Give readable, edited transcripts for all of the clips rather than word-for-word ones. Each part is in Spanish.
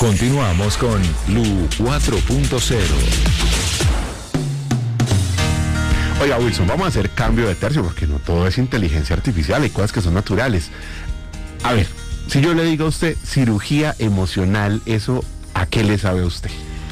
Continuamos con Blue 4.0. Oiga, Wilson, vamos a hacer cambio de tercio porque no todo es inteligencia artificial, hay cosas que son naturales. A ver, si yo le digo a usted cirugía emocional, ¿eso a qué le sabe a usted?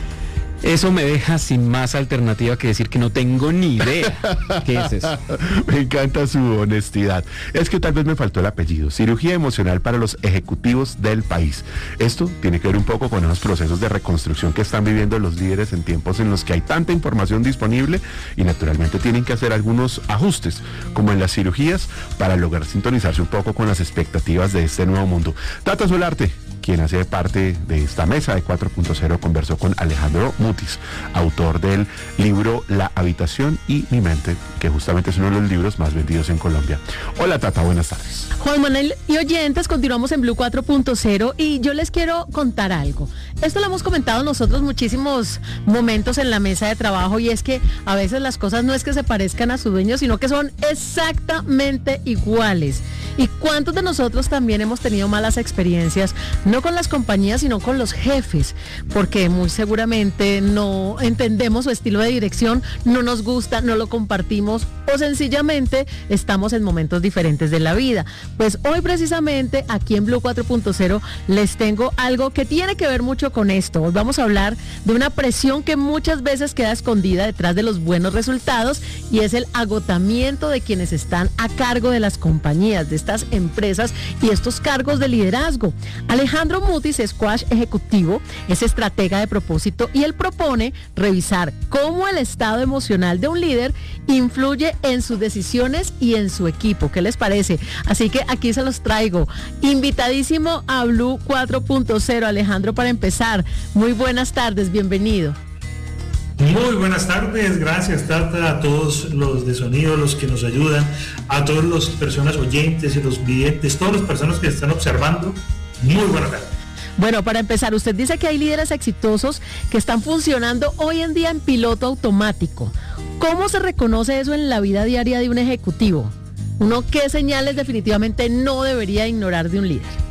Eso me deja sin más alternativa que decir que no tengo ni idea. ¿Qué es eso? Me encanta su honestidad. Es que tal vez me faltó el apellido. Cirugía emocional para los ejecutivos del país. Esto tiene que ver un poco con esos procesos de reconstrucción que están viviendo los líderes en tiempos en los que hay tanta información disponible y naturalmente tienen que hacer algunos ajustes, como en las cirugías, para lograr sintonizarse un poco con las expectativas de este nuevo mundo. Tata Solarte, quien hace parte de esta mesa de 4.0, conversó con Alejandro Mutis, autor del libro La habitación y mi mente, que justamente es uno de los libros más vendidos en Colombia. Hola Tata, buenas tardes. Juan Manuel y oyentes, continuamos en Blue 4.0 y yo les quiero contar algo. Esto lo hemos comentado nosotros muchísimos momentos en la mesa de trabajo y es que a veces las cosas no es que se parezcan a su dueño, sino que son exactamente iguales. ¿Y cuántos de nosotros también hemos tenido malas experiencias? No con las compañías, sino con los jefes, porque muy seguramente no entendemos su estilo de dirección, no nos gusta, no lo compartimos o sencillamente estamos en momentos diferentes de la vida. Pues hoy precisamente aquí en Blue 4.0 les tengo algo que tiene que ver mucho con esto. Hoy vamos a hablar de una presión que muchas veces queda escondida detrás de los buenos resultados y es el agotamiento de quienes están a cargo de las compañías, de estas empresas y estos cargos de liderazgo. Alejandro Mutis es coach ejecutivo, es estratega de propósito y él propone revisar cómo el estado emocional de un líder influye en sus decisiones y en su equipo. ¿Qué les parece? Así que aquí se los traigo. Invitadísimo a Blue 4.0, Alejandro, para empezar. Muy buenas tardes, bienvenido. Muy buenas tardes, gracias Tata, a todos los de sonido, los que nos ayudan, a todas las personas oyentes y los videntes, todas las personas que están observando. Muy buenas tardes. Bueno, para empezar, usted dice que hay líderes exitosos que están funcionando hoy en día en piloto automático. ¿Cómo se reconoce eso en la vida diaria de un ejecutivo? ¿Uno qué señales definitivamente no debería ignorar de un líder?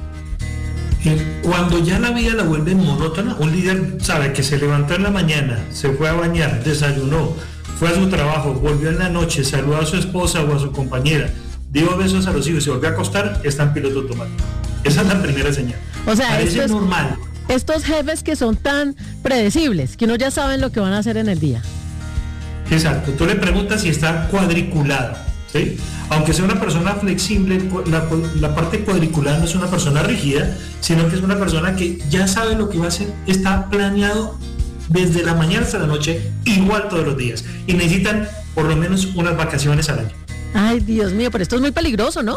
Cuando ya la vida la vuelve monótona, un líder sabe que se levantó en la mañana, se fue a bañar, desayunó, fue a su trabajo, volvió en la noche, saludó a su esposa o a su compañera, dio besos a los hijos y se volvió a acostar, está en piloto automático. Esa es la primera señal. O sea, parece normal. Estos jefes que son tan predecibles, que uno ya saben lo que van a hacer en el día. Exacto, tú le preguntas si está cuadriculado, ¿sí? Aunque sea una persona flexible, la parte cuadriculada no es una persona rígida, sino que es una persona que ya sabe lo que va a hacer, está planeado desde la mañana hasta la noche, igual todos los días, y necesitan por lo menos unas vacaciones al año. Ay, Dios mío, pero esto es muy peligroso, ¿no?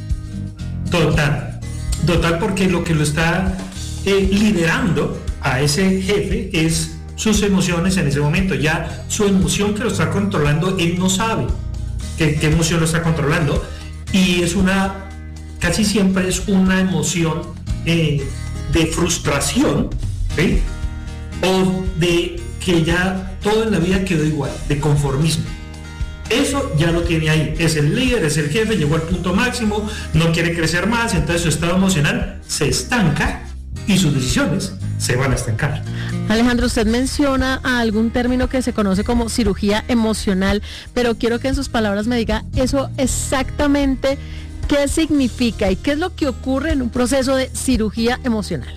Total, porque lo que lo está liderando a ese jefe es sus emociones en ese momento. Ya su emoción que lo está controlando, él no sabe qué emoción lo está controlando, y casi siempre es una emoción de frustración, ¿sí? O de que ya todo en la vida quedó igual, de conformismo. Eso ya lo tiene ahí, es el líder, es el jefe, llegó al punto máximo, no quiere crecer más, entonces su estado emocional se estanca y sus decisiones se van a estancar. Alejandro, usted menciona algún término que se conoce como cirugía emocional, pero quiero que en sus palabras me diga eso exactamente qué significa y qué es lo que ocurre en un proceso de cirugía emocional.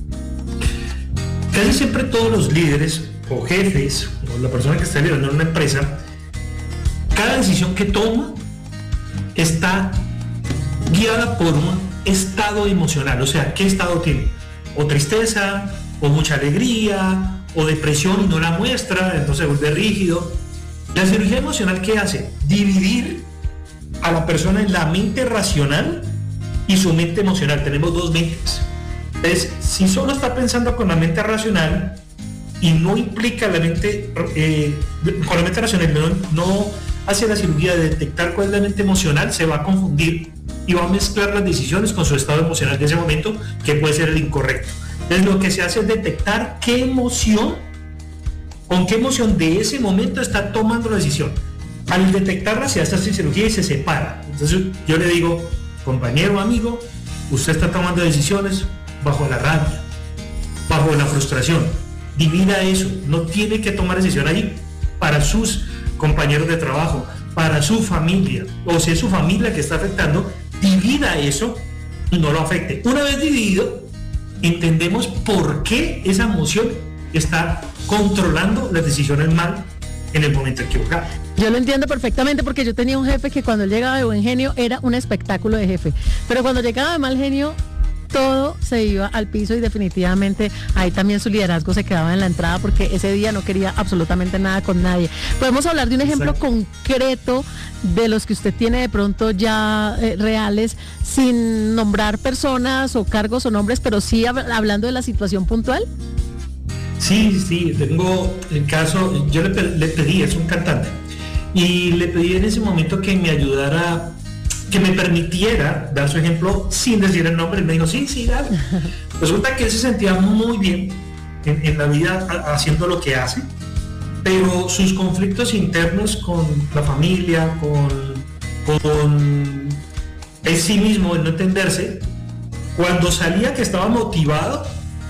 Casi siempre todos los líderes o jefes o la persona que está liderando una empresa, cada decisión que toma está guiada por un estado emocional. O sea, ¿qué estado tiene? O tristeza, o mucha alegría, o depresión y no la muestra, entonces vuelve rígido. La cirugía emocional, ¿qué hace? Dividir a la persona en la mente racional y su mente emocional. Tenemos dos mentes. Entonces, si solo está pensando con la mente racional y no implica la mente, con la mente racional, no hace la cirugía de detectar cuál es la mente emocional, se va a confundir y va a mezclar las decisiones con su estado emocional de ese momento, que puede ser el incorrecto. Entonces lo que se hace es detectar con qué emoción de ese momento está tomando la decisión. Al detectarla se hace cirugía y se separa. Entonces yo le digo, compañero, amigo, usted está tomando decisiones bajo la rabia, bajo la frustración. Divida eso, no tiene que tomar decisión allí para sus compañeros de trabajo, para su familia, o si es su familia que está afectando, divida eso y no lo afecte. Una vez dividido, entendemos por qué esa emoción está controlando las decisiones mal en el momento equivocado. Yo lo entiendo perfectamente porque yo tenía un jefe que cuando él llegaba de buen genio era un espectáculo de jefe, pero cuando llegaba de mal genio todo se iba al piso y definitivamente ahí también su liderazgo se quedaba en la entrada porque ese día no quería absolutamente nada con nadie. Podemos hablar de un ejemplo concreto de los que usted tiene de pronto ya reales, sin nombrar personas o cargos o nombres, pero sí hablando de la situación puntual. Sí, tengo el caso, yo le pedí, es un cantante, y le pedí en ese momento que me ayudara, que me permitiera dar su ejemplo sin decir el nombre. Él me dijo, sí, dale. Resulta que él se sentía muy bien en la vida haciendo lo que hace, pero sus conflictos internos con la familia, con él sí mismo, el no entenderse, cuando salía que estaba motivado,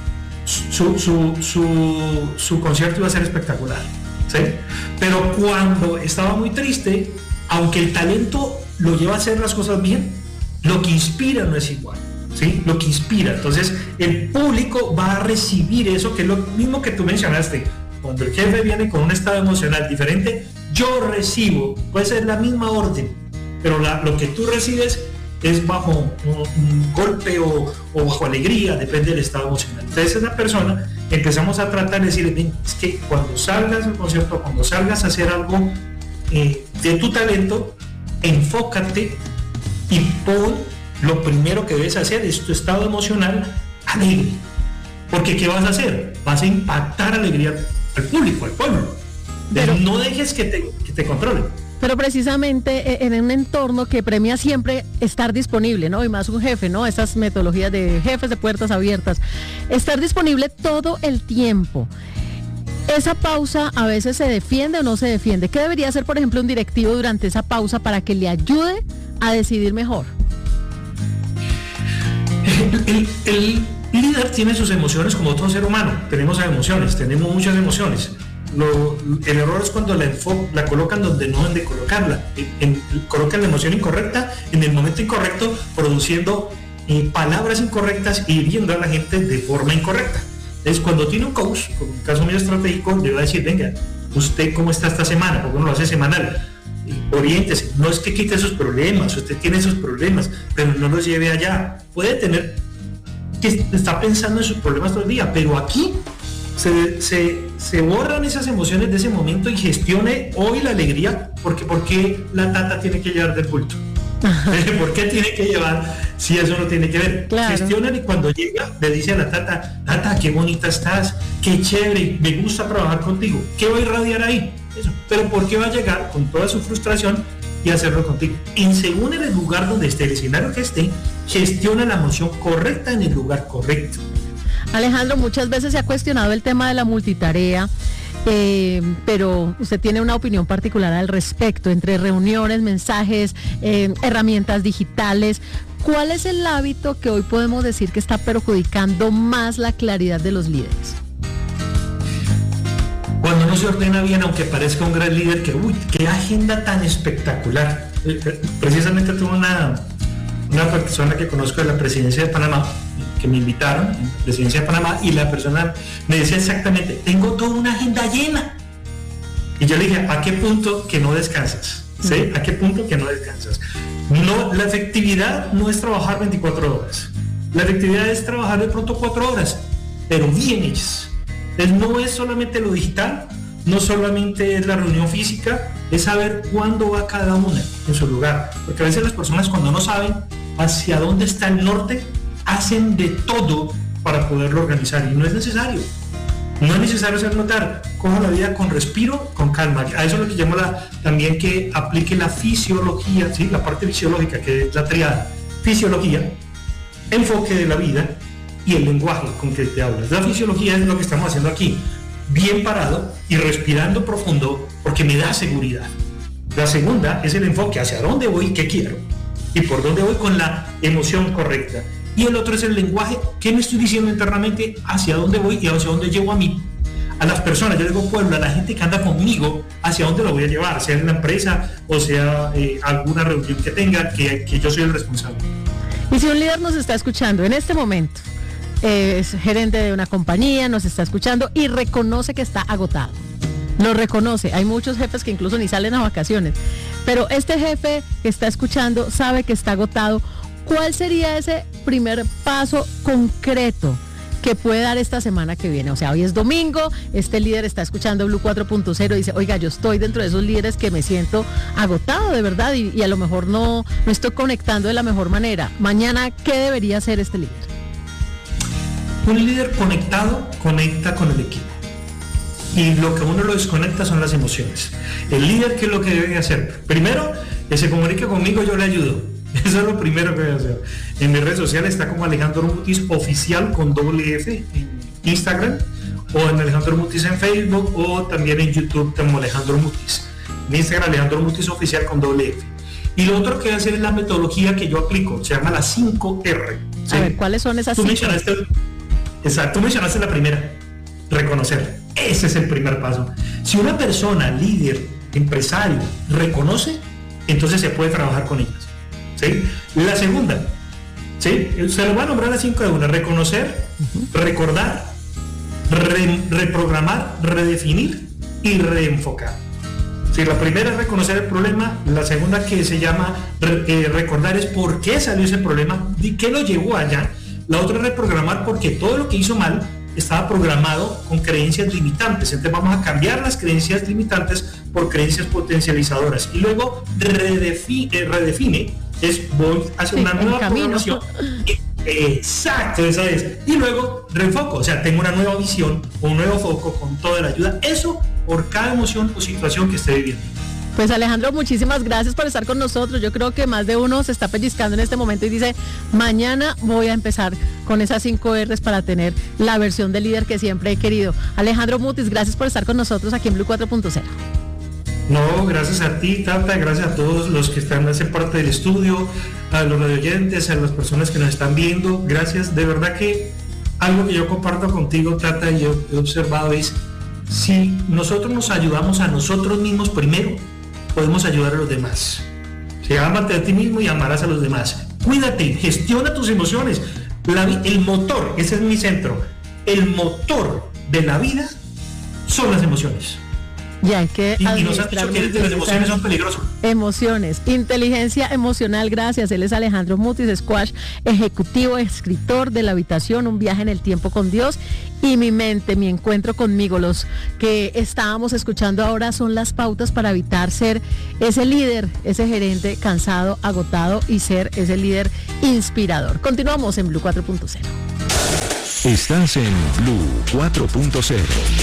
su concierto iba a ser espectacular, ¿sí? Pero cuando estaba muy triste, aunque el talento lo lleva a hacer las cosas bien, lo que inspira no es igual, ¿sí? Lo que inspira. Entonces, el público va a recibir eso, que es lo mismo que tú mencionaste. Cuando el jefe viene con un estado emocional diferente, yo recibo, puede ser la misma orden, pero lo que tú recibes es bajo un golpe o bajo alegría, depende del estado emocional. Entonces, esa persona empezamos a tratar de decirle, es que cuando salgas al concierto, cuando salgas a hacer algo de tu talento, enfócate y pon lo primero que debes hacer es tu estado emocional alegre, porque ¿qué vas a hacer? Vas a impactar alegría al público, al pueblo, pero no dejes que te controlen. Pero precisamente en un entorno que premia siempre estar disponible, ¿no? Y más un jefe, ¿no? Esas metodologías de jefes de puertas abiertas, estar disponible todo el tiempo. Esa pausa a veces se defiende o no se defiende. ¿Qué debería hacer, por ejemplo, un directivo durante esa pausa para que le ayude a decidir mejor? El líder tiene sus emociones como todo ser humano. Tenemos emociones, tenemos muchas emociones. El error es cuando la colocan donde no deben de colocarla. Colocan la emoción incorrecta en el momento incorrecto, produciendo palabras incorrectas y hiriendo a la gente de forma incorrecta. Es cuando tiene un coach, con un caso muy estratégico, le va a decir, venga, ¿usted cómo está esta semana? Porque uno lo hace semanal. Oriéntese, no es que quite sus problemas, usted tiene sus problemas, pero no los lleve allá. Puede tener que está pensando en sus problemas todo el día, pero aquí se borran esas emociones de ese momento y gestione hoy la alegría, porque ¿por qué la tata tiene que llevar del culto? ¿Por qué tiene que llevar si eso no tiene que ver? Claro. Gestionan y cuando llega le dice a la tata, qué bonita estás, qué chévere, me gusta trabajar contigo. ¿Qué va a irradiar ahí? Eso. Pero ¿por qué va a llegar con toda su frustración y hacerlo contigo? Y según el lugar donde esté, el escenario que esté, gestiona la emoción correcta en el lugar correcto. Alejandro, muchas veces se ha cuestionado el tema de la multitarea, pero usted tiene una opinión particular al respecto, entre reuniones, mensajes, herramientas digitales. ¿Cuál es el hábito que hoy podemos decir que está perjudicando más la claridad de los líderes? Cuando no se ordena bien, aunque parezca un gran líder, qué agenda tan espectacular. Precisamente tuve una persona que conozco de la presidencia de Panamá, que me invitaron en la presidencia de Panamá, y la persona me decía exactamente, tengo toda una agenda llena. Y yo le dije, ¿a qué punto que no descansas? ¿Sí? ¿A qué punto que no descansas? No, la efectividad no es trabajar 24 horas. La efectividad es trabajar de pronto 4 horas, pero bien hechas. Entonces no es solamente lo digital, no solamente es la reunión física, es saber cuándo va cada una en su lugar. Porque a veces las personas, cuando no saben hacia dónde está el norte, hacen de todo para poderlo organizar, y no es necesario. No es necesario hacer notar, coja la vida con respiro, con calma. A eso es lo que llamo también que aplique la fisiología, ¿sí? La parte fisiológica, que es la triada: fisiología, enfoque de la vida y el lenguaje con que te hablas. La fisiología es lo que estamos haciendo aquí, bien parado y respirando profundo, porque me da seguridad. La segunda es el enfoque hacia dónde voy, qué quiero, y por dónde voy con la emoción correcta. y el otro es el lenguaje, qué me estoy diciendo internamente, hacia dónde voy y hacia dónde llevo a las personas, yo digo pueblo, a la gente que anda conmigo, hacia dónde lo voy a llevar, sea en la empresa o sea alguna reunión que tenga, que yo soy el responsable. Y si un líder nos está escuchando en este momento, es gerente de una compañía, nos está escuchando y reconoce que está agotado, lo reconoce, hay muchos jefes que incluso ni salen a vacaciones, pero este jefe que está escuchando sabe que está agotado, ¿cuál sería ese primer paso concreto que puede dar esta semana que viene? O sea, hoy es domingo, este líder está escuchando Blue 4.0 y dice, oiga, yo estoy dentro de esos líderes que me siento agotado de verdad y a lo mejor no estoy conectando de la mejor manera. Mañana, ¿qué debería hacer este líder? Un líder conectado conecta con el equipo. Y lo que uno lo desconecta son las emociones. El líder, ¿qué es lo que debe hacer? Primero, que se comunique conmigo, yo le ayudo. Eso es lo primero que voy a hacer. En mis redes sociales está como Alejandro Mutis Oficial con doble F en Instagram, o en Alejandro Mutis en Facebook, o también en YouTube como Alejandro Mutis. En Instagram Alejandro Mutis Oficial con doble F. Y lo otro que voy a hacer es la metodología que yo aplico, se llama la 5R. ¿Sí? A ver, ¿cuáles son esas 5? Exacto, tú mencionaste la primera, reconocer. Ese es el primer paso. Si una persona, líder, empresario, reconoce, entonces se puede trabajar con ellas. ¿Sí? La segunda, ¿sí? Se lo va a nombrar las 5 de una: reconocer, recordar, reprogramar, redefinir y reenfocar. ¿Sí? La primera es reconocer el problema, la segunda, que se llama recordar, es por qué salió ese problema y qué lo llevó allá. La otra es reprogramar, porque todo lo que hizo mal estaba programado con creencias limitantes. Entonces vamos a cambiar las creencias limitantes por creencias potencializadoras. Y luego redefine, es voy hacia una nueva programación. Exacto, esa es. Y luego reenfoco, o sea, tengo una nueva visión, un nuevo foco con toda la ayuda. Eso por cada emoción o situación que esté viviendo. Pues Alejandro, muchísimas gracias por estar con nosotros. Yo creo que más de uno se está pellizcando en este momento y dice, mañana voy a empezar con esas 5 R's para tener la versión de líder que siempre he querido. Alejandro Mutis, gracias por estar con nosotros aquí en Blue 4.0. No, gracias a ti, Tata, gracias a todos los que están haciendo parte del estudio, a los radioyentes, a las personas que nos están viendo. Gracias, de verdad que algo que yo comparto contigo, Tata, y yo he observado es, si nosotros nos ayudamos a nosotros mismos primero, podemos ayudar a los demás. Se ámate a ti mismo y amarás a los demás. Cuídate, gestiona tus emociones. El motor, ese es mi centro, el motor de la vida son las emociones. Y hay que y nos han dicho que las emociones son peligrosas. Emociones, inteligencia emocional, gracias. Él es Alejandro Mutis, squash ejecutivo, escritor de La Habitación, un viaje en el tiempo con Dios y mi mente, mi encuentro conmigo. Los que estábamos escuchando ahora son las pautas para evitar ser ese líder, ese gerente cansado, agotado y ser ese líder inspirador. Continuamos en Blue 4.0. Estás en Blue 4.0.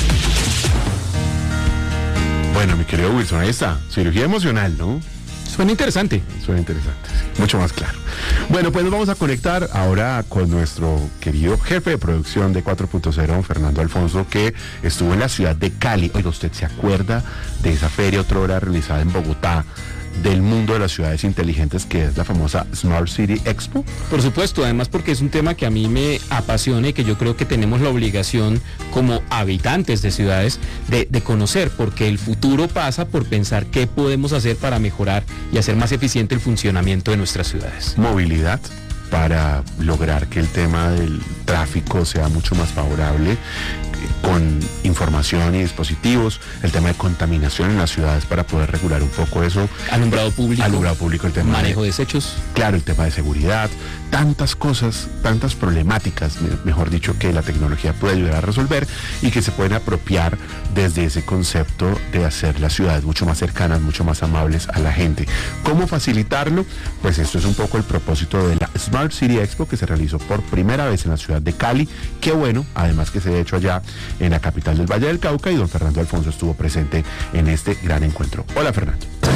Bueno, mi querido Wilson, ahí está, cirugía emocional, ¿no? Suena interesante. Suena interesante, sí, mucho más claro. Bueno, pues nos vamos a conectar ahora con nuestro querido jefe de producción de 4.0, don Fernando Alfonso, que estuvo en la ciudad de Cali. Oiga, ¿usted se acuerda de esa feria otrora realizada en Bogotá del mundo de las ciudades inteligentes, que es la famosa Smart City Expo? Por supuesto, además porque es un tema que a mí me apasiona y que yo creo que tenemos la obligación como habitantes de ciudades de conocer, porque el futuro pasa por pensar qué podemos hacer para mejorar y hacer más eficiente el funcionamiento de nuestras ciudades. Movilidad, para lograr que el tema del tráfico sea mucho más favorable, con información y dispositivos, el tema de contaminación en las ciudades para poder regular un poco eso. Alumbrado público, el tema manejo de desechos. Claro, el tema de seguridad, tantas cosas, tantas problemáticas, mejor dicho, que la tecnología puede ayudar a resolver y que se pueden apropiar desde ese concepto de hacer las ciudades mucho más cercanas, mucho más amables a la gente. ¿Cómo facilitarlo? Pues esto es un poco el propósito de la Smart City Expo, que se realizó por primera vez en la ciudad de Cali. Qué bueno, además que se ha hecho allá en la capital del Valle del Cauca, y don Fernando Alfonso estuvo presente en este gran encuentro. Hola, Fernando.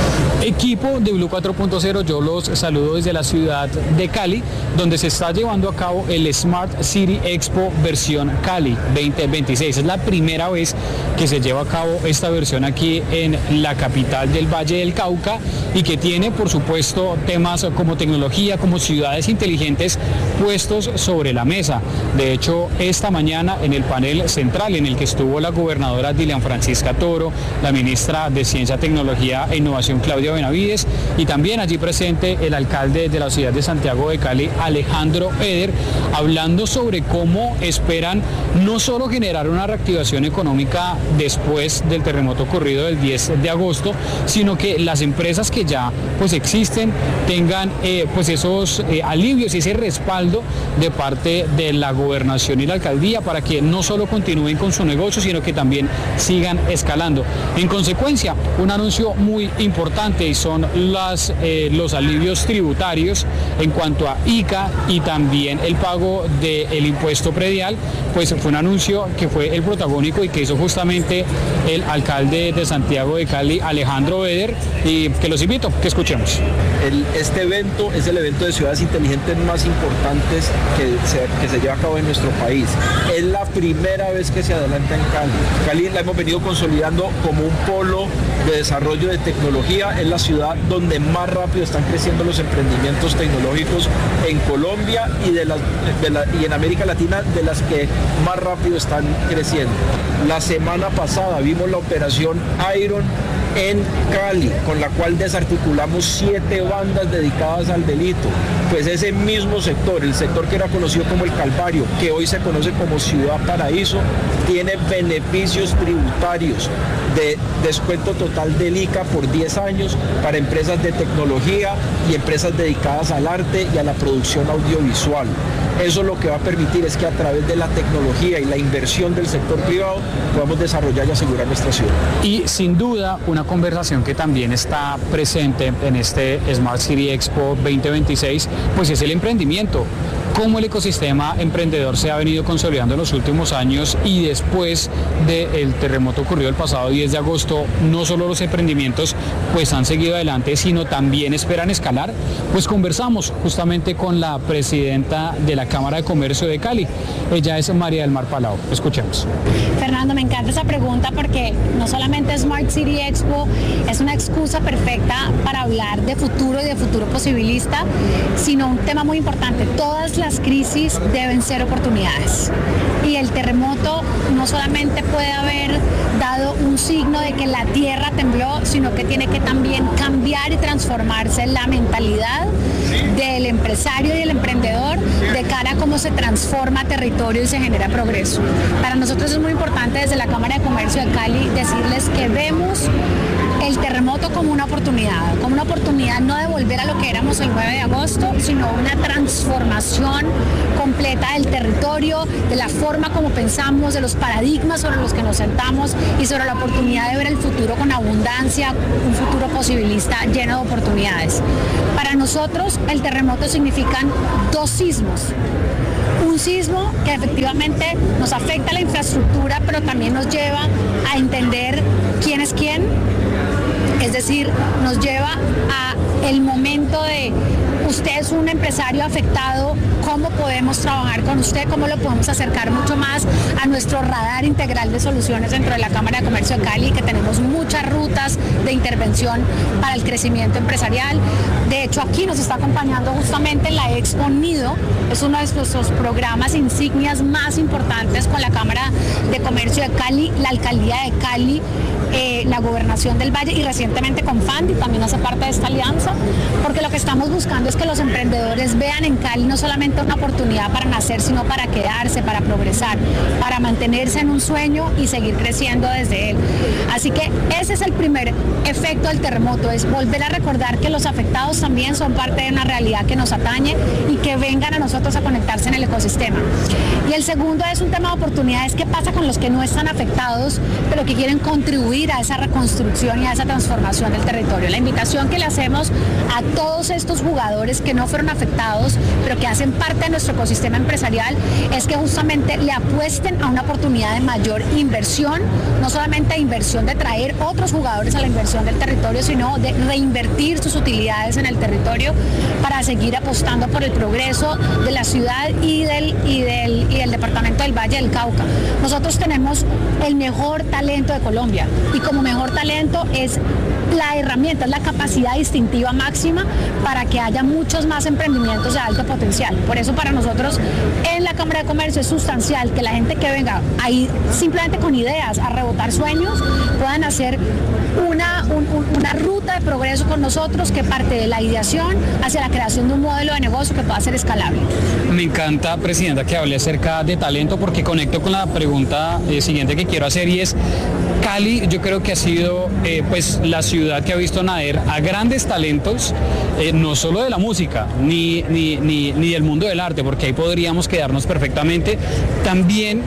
Equipo de Blue 4.0, yo los saludo desde la ciudad de Cali, donde se está llevando a cabo el Smart City Expo versión Cali 2026. Es la primera vez que se lleva a cabo esta versión aquí en la capital del Valle del Cauca y que tiene, por supuesto, temas como tecnología, como ciudades inteligentes puestos sobre la mesa. De hecho, esta mañana en el panel central en el que estuvo la gobernadora Dilian Francisca Toro, la ministra de Ciencia, Tecnología e Innovación Claudia Benavides y también allí presente el alcalde de la ciudad de Santiago de Cali, Alejandro Eder, hablando sobre cómo esperan no solo generar una reactivación económica después del terremoto ocurrido del 10 de agosto, sino que las empresas que ya pues existen tengan pues esos alivios y ese respaldo de parte de la gobernación y la alcaldía para que no solo continúen con su negocio, sino que también sigan escalando. En consecuencia, un anuncio muy importante y son los alivios tributarios en cuanto a ICA y también el pago del impuesto predial, pues fue un anuncio que fue el protagónico y que hizo justamente el alcalde de Santiago de Cali, Alejandro Eder, y que los invito a que escuchemos. Este evento es el evento de ciudades inteligentes más importantes que se lleva a cabo en nuestro país. Es la primera vez que se adelanta en Cali. Cali la hemos venido consolidando como un polo de desarrollo de tecnología. Es la ciudad donde más rápido están creciendo los emprendimientos tecnológicos en Colombia y en América Latina, de las que más rápido están creciendo. La semana pasada vimos la operación Iron en Cali, con la cual desarticulamos 7 bandas dedicadas al delito. Pues ese mismo sector, el sector que era conocido como el Calvario, que hoy se conoce como Ciudad Paraíso, tiene beneficios tributarios de descuento total del ICA por 10 años para empresas de tecnología y empresas dedicadas al arte y a la producción audiovisual. Eso lo que va a permitir es que a través de la tecnología y la inversión del sector privado podamos desarrollar y asegurar nuestra ciudad. Y sin duda una conversación que también está presente en este Smart City Expo 2026, pues es el emprendimiento. Cómo el ecosistema emprendedor se ha venido consolidando en los últimos años y después del terremoto ocurrido el pasado 10 de agosto, no solo los emprendimientos pues han seguido adelante, sino también esperan escalar. Pues conversamos justamente con la presidenta de la Cámara de Comercio de Cali. Ella es María del Mar Palau. Escuchemos. Fernando, me encanta esa pregunta porque no solamente Smart City Expo es una excusa perfecta para hablar de futuro y de futuro posibilista, sino un tema muy importante. Todas las crisis deben ser oportunidades y el terremoto no solamente puede haber dado un signo de que la tierra tembló, sino que tiene que también cambiar y transformarse la mentalidad del empresario y el emprendedor de cara a cómo se transforma territorio y se genera progreso. Para nosotros es muy importante desde la Cámara de Comercio de Cali decirles que vemos el terremoto como una oportunidad no de volver a lo que éramos el 9 de agosto, sino una transformación completa del territorio, de la forma como pensamos, de los paradigmas sobre los que nos sentamos y sobre la oportunidad de ver el futuro con abundancia, un futuro posibilista lleno de oportunidades. Para nosotros el terremoto significan 2 sismos. Un sismo que efectivamente nos afecta a la infraestructura, pero también nos lleva a entender quién es quién. Es decir, nos lleva a el momento de usted es un empresario afectado, cómo podemos trabajar con usted, cómo lo podemos acercar mucho más a nuestro radar integral de soluciones dentro de la Cámara de Comercio de Cali, que tenemos muchas rutas de intervención para el crecimiento empresarial. De hecho, aquí nos está acompañando justamente la Expo Nido, es uno de nuestros programas insignias más importantes con la Cámara de Comercio de Cali, la Alcaldía de Cali, la Gobernación del Valle y recientemente con Fandi también hace parte de esta alianza, porque lo que estamos buscando es que los emprendedores vean en Cali no solamente una oportunidad para nacer, sino para quedarse, para progresar, para mantenerse en un sueño y seguir creciendo desde él. Así que ese es el primer efecto del terremoto, es volver a recordar que los afectados también son parte de una realidad que nos atañe y que vengan a nosotros a conectarse en el ecosistema. Y el segundo es un tema de oportunidades. ¿Qué pasa con los que no están afectados, pero que quieren contribuir a esa reconstrucción y a esa transformación del territorio? La invitación que le hacemos a todos estos jugadores jugadores que no fueron afectados, pero que hacen parte de nuestro ecosistema empresarial, es que justamente le apuesten a una oportunidad de mayor inversión, no solamente inversión de traer otros jugadores a la inversión del territorio, sino de reinvertir sus utilidades en el territorio para seguir apostando por el progreso de la ciudad y del departamento del Valle del Cauca. Nosotros tenemos el mejor talento de Colombia y como mejor talento es la herramienta, es la capacidad distintiva máxima para que haya muchos más emprendimientos de alto potencial. Por eso para nosotros en la Cámara de Comercio es sustancial que la gente que venga ahí simplemente con ideas a rebotar sueños puedan hacer una ruta de progreso con nosotros que parte de la ideación hacia la creación de un modelo de negocio que pueda ser escalable. Me encanta, Presidenta, que hable acerca de talento porque conecto con la pregunta siguiente que quiero hacer y es, Cali yo creo que ha sido pues la ciudad que ha visto nacer a grandes talentos, no solo de la música ni del mundo del arte, porque ahí podríamos quedarnos perfectamente, también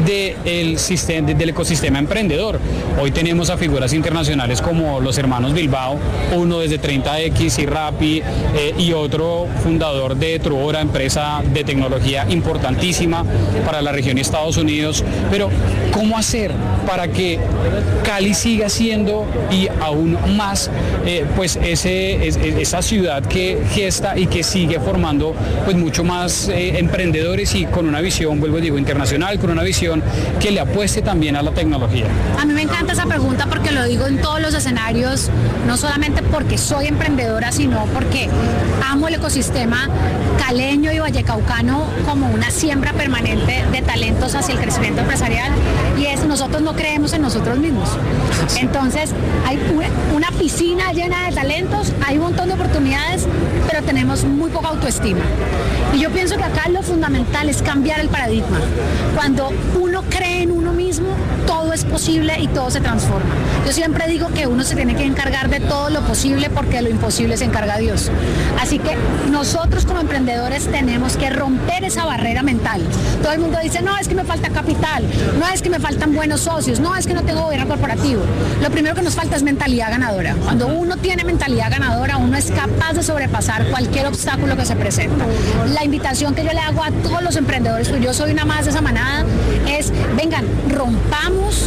del ecosistema emprendedor. Hoy tenemos a figuras internacionales como los hermanos Bilbao, uno desde 30X y Rappi y otro fundador de Truora, empresa de tecnología importantísima para la región y Estados Unidos. Pero ¿cómo hacer para que Cali siga siendo y aún más pues esa ciudad que gesta y que sigue formando pues mucho más emprendedores y con una visión, vuelvo y digo, internacional, con una visión que le apueste también a la tecnología? A mí me encanta esa pregunta porque lo digo en todos los escenarios, no solamente porque soy emprendedora, sino porque amo el ecosistema caleño y vallecaucano como una siembra permanente de talentos hacia el crecimiento empresarial, y es nosotros no creemos en nosotros mismos. Entonces hay una piscina llena de talentos, hay un montón de oportunidades, pero tenemos muy poca autoestima. Y yo pienso que acá lo fundamental es cambiar el paradigma. Cuando uno cree en uno mismo, todo es posible y todo se transforma. Yo siempre digo que uno se tiene que encargar de todo lo posible porque de lo imposible se encarga Dios. Así que nosotros como emprendedores tenemos que romper esa barrera mental. Todo el mundo dice, no, es que me falta capital, no es que me faltan buenos socios, no es que no tengo gobierno corporativo. Lo primero que nos falta es mentalidad ganadora. Cuando uno tiene mentalidad ganadora, uno es capaz de sobrepasar cualquier obstáculo que se presenta. La invitación que yo le hago a todos los emprendedores, pues yo soy una más de esa manada, es, vengan, rompamos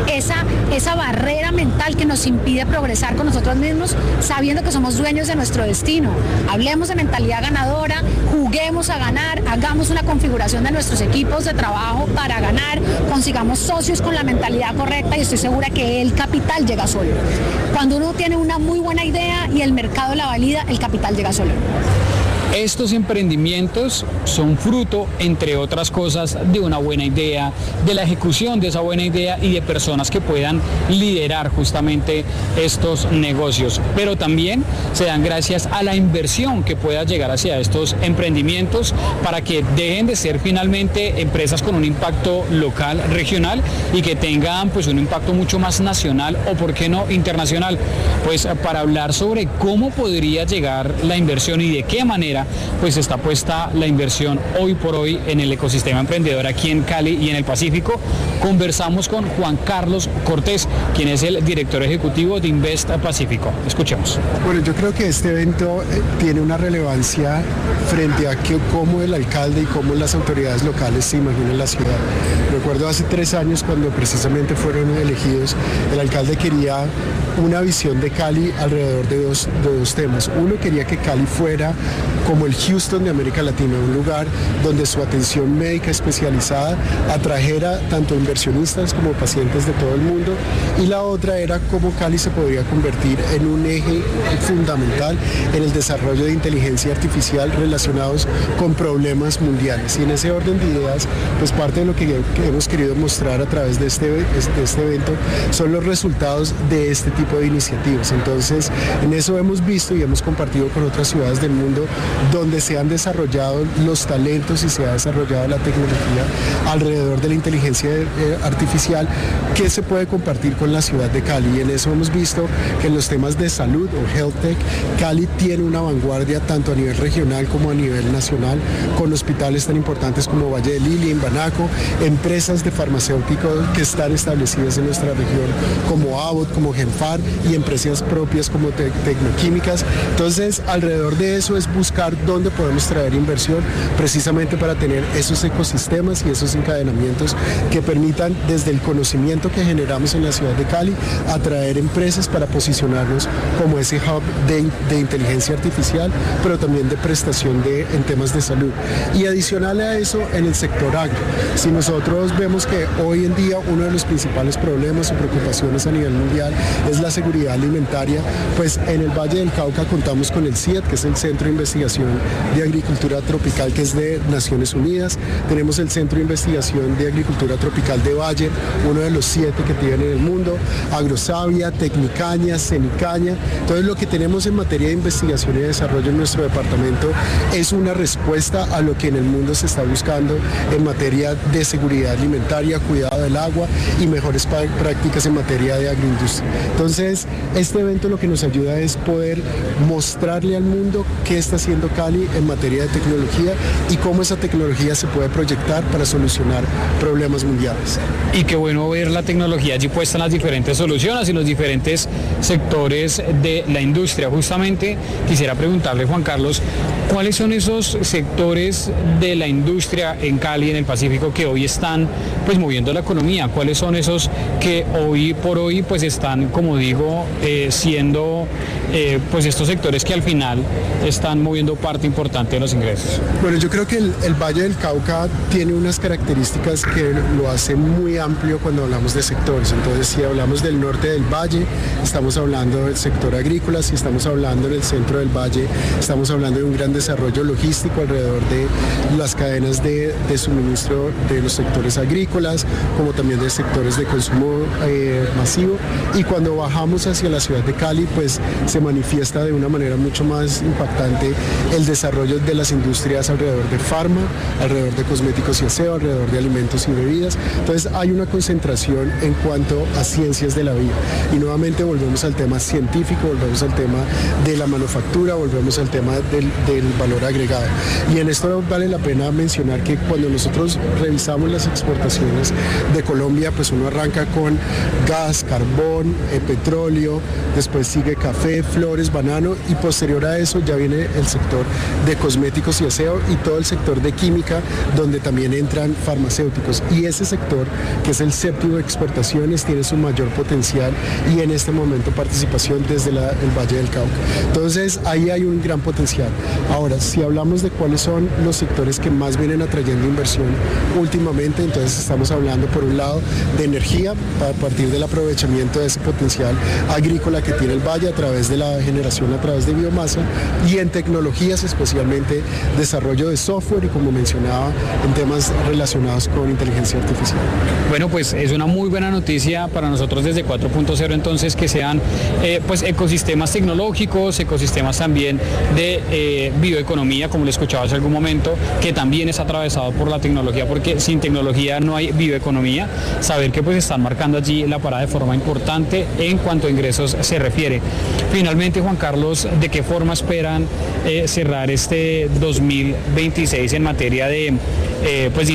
esa barrera mental que nos impide progresar con nosotros mismos, sabiendo que somos dueños de nuestro destino. Hablemos de mentalidad ganadora, juguemos a ganar, hagamos una configuración de nuestros equipos de trabajo para ganar, consigamos socios con la mentalidad correcta y estoy segura que el capital llega solo. Cuando uno tiene una muy buena idea y el mercado la valida, el capital llega solo. Estos emprendimientos son fruto, entre otras cosas, de una buena idea, de la ejecución de esa buena idea y de personas que puedan liderar justamente estos negocios. Pero también se dan gracias a la inversión que pueda llegar hacia estos emprendimientos para que dejen de ser finalmente empresas con un impacto local, regional y que tengan pues un impacto mucho más nacional o, por qué no, internacional. Pues para hablar sobre cómo podría llegar la inversión y de qué manera pues está puesta la inversión hoy por hoy en el ecosistema emprendedor aquí en Cali y en el Pacífico, conversamos con Juan Carlos Cortés, quien es el director ejecutivo de Invest Pacífico. Escuchemos. Bueno, yo creo que este evento tiene una relevancia frente a cómo el alcalde y cómo las autoridades locales se imaginan la ciudad. Recuerdo hace 3 años cuando precisamente fueron elegidos, el alcalde quería una visión de Cali alrededor de dos temas. Uno, quería que Cali fuera como el Houston de América Latina, un lugar donde su atención médica especializada atrajera tanto inversionistas como pacientes de todo el mundo, y la otra era cómo Cali se podría convertir en un eje fundamental en el desarrollo de inteligencia artificial relacionados con problemas mundiales. Y en ese orden de ideas, pues parte de lo que hemos querido mostrar a través de este evento son los resultados de este tipo de iniciativas. Entonces, en eso hemos visto y hemos compartido con otras ciudades del mundo donde se han desarrollado los talentos y se ha desarrollado la tecnología alrededor de la inteligencia artificial que se puede compartir con la ciudad de Cali. Y en eso hemos visto que en los temas de salud o health tech, Cali tiene una vanguardia tanto a nivel regional como a nivel nacional, con hospitales tan importantes como Valle del Lili, en Banaco, empresas empresas de farmacéuticos que están establecidas en nuestra región, como Abbott, como Genfar, y empresas propias como Tecnoquímicas. Entonces, alrededor de eso es buscar dónde podemos traer inversión, precisamente para tener esos ecosistemas y esos encadenamientos que permitan, desde el conocimiento que generamos en la ciudad de Cali, atraer empresas para posicionarnos como ese hub de inteligencia artificial, pero también de prestación en temas de salud. Y adicional a eso, en el sector agro. Si nosotros vemos que hoy en día uno de los principales problemas o preocupaciones a nivel mundial es la seguridad alimentaria, pues en el Valle del Cauca contamos con el CIET, que es el Centro de Investigación de Agricultura Tropical, que es de Naciones Unidas. Tenemos el Centro de Investigación de Agricultura Tropical de Valle, uno de los 7 que tienen en el mundo, Agrosavia, Tecnicaña, Cenicaña. Entonces, lo que tenemos en materia de investigación y desarrollo en nuestro departamento es una respuesta a lo que en el mundo se está buscando en materia de seguridad alimentaria, cuidado del agua y mejores prácticas en materia de agroindustria. Entonces, este evento lo que nos ayuda es poder mostrarle al mundo qué está haciendo Cali en materia de tecnología y cómo esa tecnología se puede proyectar para solucionar problemas mundiales. Y qué bueno ver la tecnología allí puesta en las diferentes soluciones y los diferentes sectores de la industria. Justamente quisiera preguntarle, Juan Carlos, ¿cuáles son esos sectores de la industria en Cali, en el Pacífico, que hoy están pues moviendo la economía? ¿Cuáles son esos que hoy por hoy pues están, como digo, siendo pues estos sectores que al final están moviendo parte importante de los ingresos? Bueno, yo creo que el Valle del Cauca tiene unas características que lo hacen muy amplio cuando hablamos de sectores. Entonces, si hablamos del norte del valle, estamos hablando del sector agrícola. Si estamos hablando en el centro del valle, estamos hablando de un gran desarrollo logístico alrededor de las cadenas de suministro de los sectores agrícolas, como también de sectores de consumo masivo. Y cuando bajamos hacia la ciudad de Cali, pues se manifiesta de una manera mucho más impactante el desarrollo de las industrias alrededor de farma, alrededor de cosméticos y aseo, alrededor de alimentos y bebidas. Entonces, hay una concentración en cuanto a ciencias de la vida. Y nuevamente volvemos al tema científico, volvemos al tema de la manufactura, volvemos al tema del valor agregado. Y en esto vale la pena mencionar que cuando nosotros revisamos las exportaciones de Colombia, pues uno arranca con gas, carbón, petróleo, después sigue café, flores, banano, y posterior a eso ya viene el sector de cosméticos y aseo y todo el sector de química, donde también entran farmacéuticos. Y ese sector, que es el séptimo de exportaciones, tiene su mayor potencial y en este momento participación desde el Valle del Cauca. Entonces, ahí hay un gran potencial. Ahora, si hablamos de cuáles son los sectores que más vienen atrayendo inversión últimamente, entonces estamos hablando por un lado de energía, a partir del aprovechamiento de ese potencial agrícola que tiene el valle a través de la generación a través de biomasa, y en tecnologías, especialmente desarrollo de software y, como mencionaba, en temas relacionados con inteligencia artificial. Bueno, pues es una muy buena noticia para nosotros desde 4.0, entonces, que sean pues ecosistemas tecnológicos, ecosistemas también de bioeconomía, como le escuchaba hace algún momento, que también es atravesado por la tecnología, porque sin tecnología no hay bioeconomía. Saber que pues están marcando allí la parada de forma importante en cuanto a ingresos se refiere. Finalmente, Juan Carlos, ¿de qué forma esperan cerrar este 2026 en materia de pues de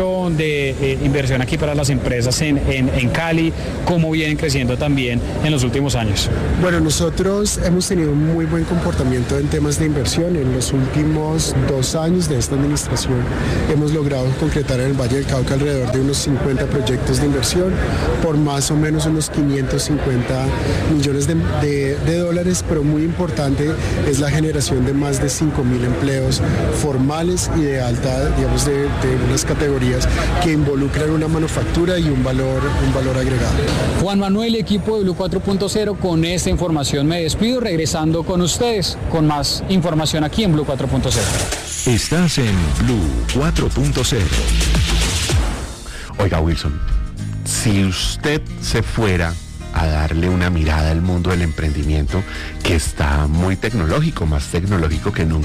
inversión aquí para las empresas en Cali? ¿Cómo vienen creciendo también en los últimos años? Bueno, nosotros hemos tenido un muy buen comportamiento en temas de inversión. En los últimos 2 años de esta administración hemos logrado concretar en el Valle del Cauca alrededor de unos 50 proyectos de inversión por más o menos unos 550 millones de dólares, pero muy importante es la generación de más de 5.000 empleos formales y de alta, digamos, de unas categorías que involucran una manufactura y un valor agregado. Juan Manuel, equipo de Blue 4.0, con esta información me despido, regresando con ustedes con más información aquí en Blue 4.0. Estás en Blue 4.0. Oiga, Wilson, si usted se fuera a darle una mirada al mundo del emprendimiento, que está muy tecnológico, más tecnológico que nunca,